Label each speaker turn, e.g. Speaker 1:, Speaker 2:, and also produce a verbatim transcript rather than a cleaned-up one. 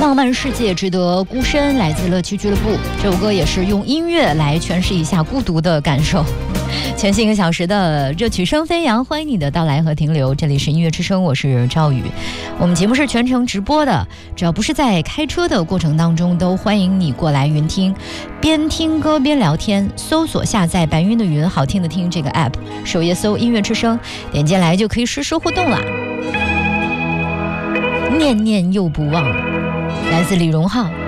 Speaker 1: 浪漫世界值得孤身，来自乐趣俱乐部。这首歌也是用音乐来诠释一下孤独的感受。全新一个小时的热曲声飞扬，欢迎你的到来和停留。这里是音乐之声，我是赵宇。我们节目是全程直播的，只要不是在开车的过程当中，都欢迎你过来云听，边听歌边聊天。搜索下载白云的云，好听的听这个 app， 首页搜音乐之声，点进来就可以实时互动了。念念又不忘，来自李荣浩。